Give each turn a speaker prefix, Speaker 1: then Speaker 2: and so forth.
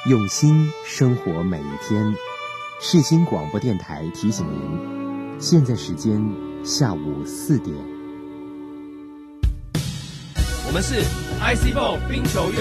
Speaker 1: 用心生活每一天。世新广播电台提醒您，现在时间下午4点。
Speaker 2: 我们是 IC Ball 冰球乐